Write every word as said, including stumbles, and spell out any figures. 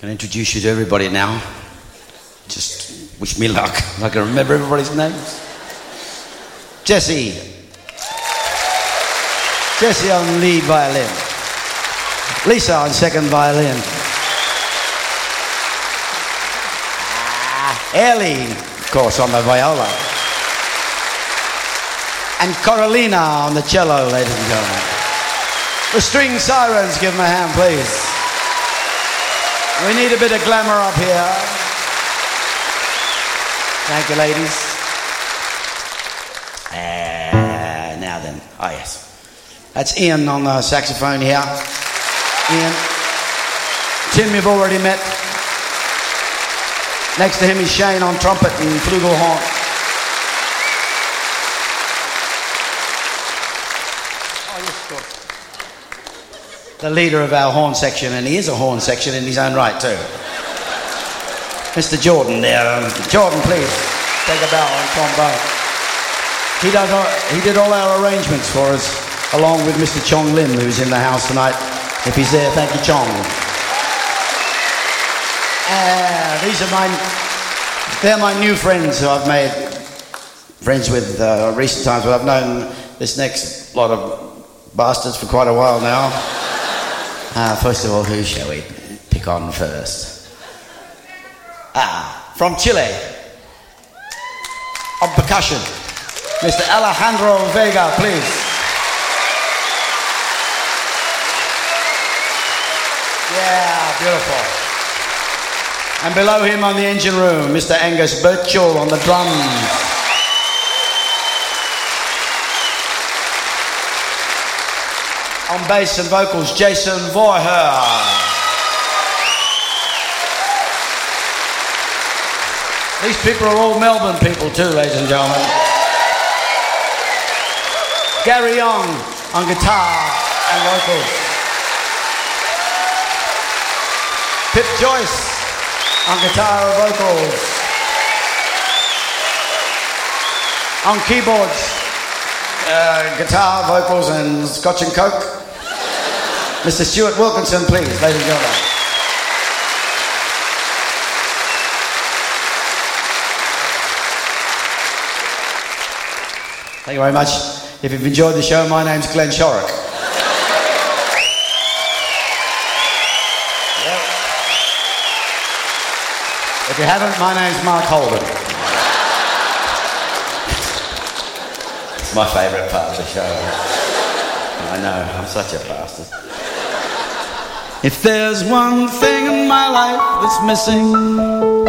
I'm going to introduce you to everybody now. Just wish me luck. I can remember everybody's names. Jesse. Jesse on lead violin. Lisa on second violin. Ellie, of course, on the viola. And Carolina on the cello, ladies and gentlemen. The string sirens, give them a hand, please. We need a bit of glamour up here. Thank you, ladies. Uh, now then, oh yes. That's Ian on the saxophone here. Ian. Tim you've already met. Next to him is Shane on trumpet and flugelhorn. Oh, yes, of course. The leader of our horn section, and he is a horn section in his own right too. Mister Jordan there. Um, Jordan, please, take a bow on trombone. He, does all, he did all our arrangements for us, along with Mister Chong Lim, who's in the house tonight. If he's there, thank you, Chong. Uh, these are my, they're my new friends who I've made friends with uh, recent times, but I've known this next lot of bastards for quite a while now. Uh, first of all, who shall we pick on first? Ah, from Chile, on percussion, Mister Alejandro Vega, please. Yeah, beautiful. And below him on the engine room, Mister Angus Birchall on the drums. On bass and vocals, Jason Voorher. These people are all Melbourne people too, ladies and gentlemen. Gary Young on guitar and vocals. Pip Joyce on guitar and vocals. On keyboards, uh, guitar, vocals and Scotch and Coke. Mister Stuart Wilkinson, please, ladies and gentlemen. Thank you very much. If you've enjoyed the show, my name's Glenn Shorrock. Yep. If you haven't, my name's Mark Holden. It's my favourite part of the show. I know, I'm such a bastard. If there's one thing in my life that's missing,